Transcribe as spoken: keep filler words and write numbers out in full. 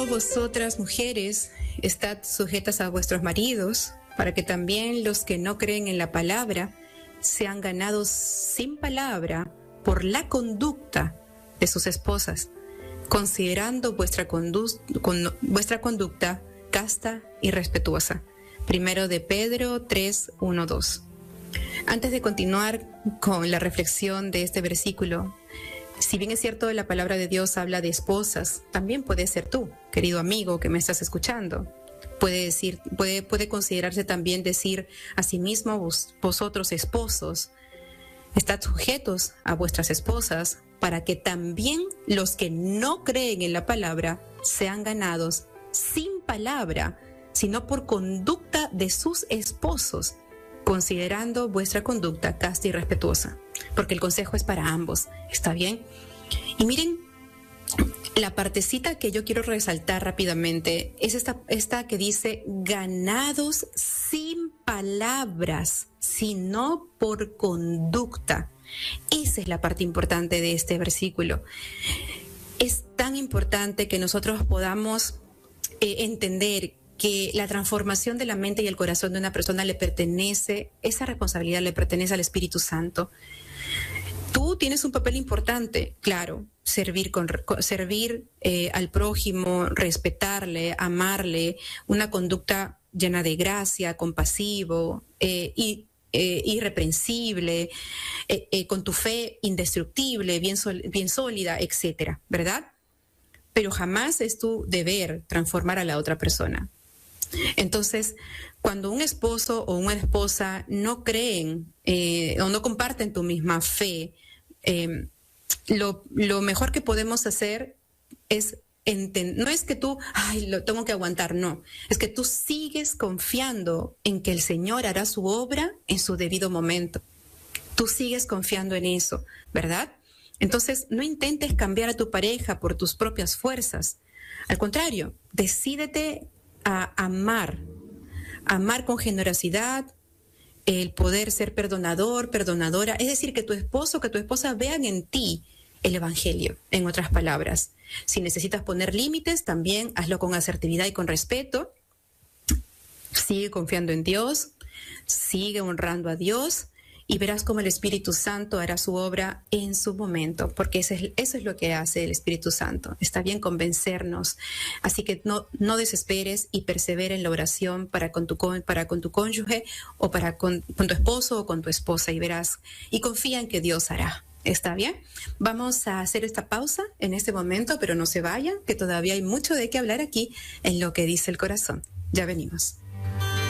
Vosotras, mujeres, estad sujetas a vuestros maridos, para que también los que no creen en la palabra sean ganados sin palabra por la conducta de sus esposas, considerando vuestra, condu- con, vuestra conducta casta y respetuosa. Primero de Pedro tres, uno, dos. Antes de continuar con la reflexión de este versículo, si bien es cierto la palabra de Dios habla de esposas, también puede ser tú, querido amigo que me estás escuchando. Puede decir, puede, puede considerarse también decir a sí mismo vos, vosotros esposos, estad sujetos a vuestras esposas para que también los que no creen en la palabra sean ganados sin palabra, sino por conducta de sus esposos, considerando vuestra conducta casta y respetuosa, porque el consejo es para ambos, ¿está bien? Y miren, la partecita que yo quiero resaltar rápidamente es esta, esta que dice ganados sin palabras, sino por conducta. Esa es la parte importante de este versículo. Es tan importante que nosotros podamos eh, entender que la transformación de la mente y el corazón de una persona le pertenece, esa responsabilidad le pertenece al Espíritu Santo. Tú tienes un papel importante, claro, servir, con, servir eh, al prójimo, respetarle, amarle, una conducta llena de gracia, compasivo, eh, y, eh, irreprensible, eh, eh, con tu fe indestructible, bien, sol, bien sólida, etcétera, ¿verdad? Pero jamás es tu deber transformar a la otra persona. Entonces, cuando un esposo o una esposa no creen eh, o no comparten tu misma fe, eh, lo, lo mejor que podemos hacer es entender, no es que tú, ay, lo tengo que aguantar, no, es que tú sigues confiando en que el Señor hará su obra en su debido momento. Tú sigues confiando en eso, ¿verdad? Entonces, no intentes cambiar a tu pareja por tus propias fuerzas. Al contrario, decídete a amar, amar con generosidad, el poder ser perdonador, perdonadora, es decir, que tu esposo, que tu esposa vean en ti el evangelio, en otras palabras. Si necesitas poner límites, también hazlo con asertividad y con respeto. Sigue confiando en Dios, sigue honrando a Dios y verás cómo el Espíritu Santo hará su obra en su momento, porque eso es, eso es lo que hace el Espíritu Santo. Está bien convencernos. Así que no, no desesperes y persevera en la oración para con tu, para con tu cónyuge o para con, con tu esposo o con tu esposa y verás. Y confía en que Dios hará. ¿Está bien? Vamos a hacer esta pausa en este momento, pero no se vayan, que todavía hay mucho de qué hablar aquí en Lo que dice el corazón. Ya venimos.